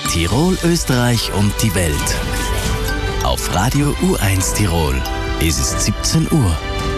Tirol, Österreich und die Welt. Auf Radio U1 Tirol ist es 17 Uhr.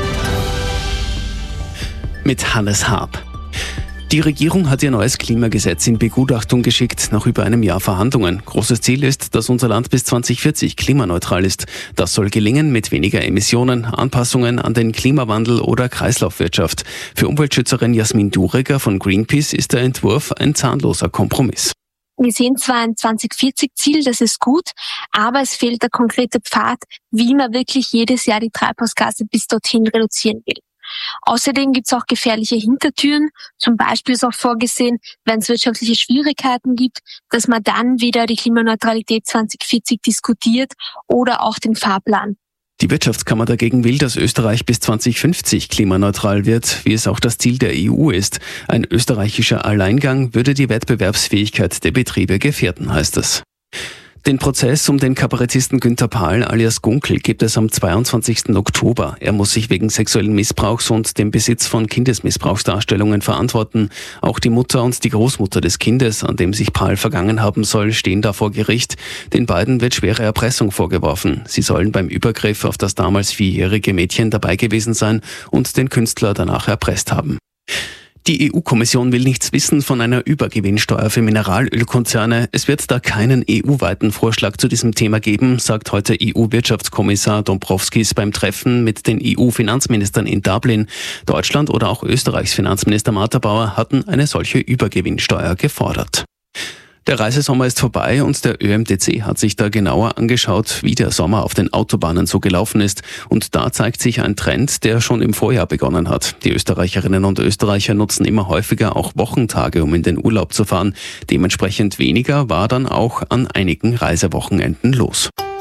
Mit Hannes Haab. Die Regierung hat ihr neues Klimagesetz in Begutachtung geschickt, nach über einem Jahr Verhandlungen. Großes Ziel ist, dass unser Land bis 2040 klimaneutral ist. Das soll gelingen mit weniger Emissionen, Anpassungen an den Klimawandel oder Kreislaufwirtschaft. Für Umweltschützerin Jasmin Dureger von Greenpeace ist der Entwurf ein zahnloser Kompromiss. Wir sehen zwar ein 2040-Ziel, das ist gut, aber es fehlt der konkrete Pfad, wie man wirklich jedes Jahr die Treibhausgase bis dorthin reduzieren will. Außerdem gibt es auch gefährliche Hintertüren. Zum Beispiel ist auch vorgesehen, wenn es wirtschaftliche Schwierigkeiten gibt, dass man dann wieder die Klimaneutralität 2040 diskutiert oder auch den Fahrplan. Die Wirtschaftskammer dagegen will, dass Österreich bis 2050 klimaneutral wird, wie es auch das Ziel der EU ist. Ein österreichischer Alleingang würde die Wettbewerbsfähigkeit der Betriebe gefährden, heißt es. Den Prozess um den Kabarettisten Günther Pahl alias Gunkel gibt es am 22. Oktober. Er muss sich wegen sexuellen Missbrauchs und dem Besitz von Kindesmissbrauchsdarstellungen verantworten. Auch die Mutter und die Großmutter des Kindes, an dem sich Pahl vergangen haben soll, stehen da vor Gericht. Den beiden wird schwere Erpressung vorgeworfen. Sie sollen beim Übergriff auf das damals 4-jährige Mädchen dabei gewesen sein und den Künstler danach erpresst haben. Die EU-Kommission will nichts wissen von einer Übergewinnsteuer für Mineralölkonzerne. Es wird da keinen EU-weiten Vorschlag zu diesem Thema geben, sagt heute EU-Wirtschaftskommissar Dombrovskis beim Treffen mit den EU-Finanzministern in Dublin. Deutschland oder auch Österreichs Finanzminister Martha Bauer hatten eine solche Übergewinnsteuer gefordert. Der Reisesommer ist vorbei und der ÖMTC hat sich da genauer angeschaut, wie der Sommer auf den Autobahnen so gelaufen ist. Und da zeigt sich ein Trend, der schon im Vorjahr begonnen hat. Die Österreicherinnen und Österreicher nutzen immer häufiger auch Wochentage, um in den Urlaub zu fahren. Dementsprechend weniger war dann auch an einigen Reisewochenenden los.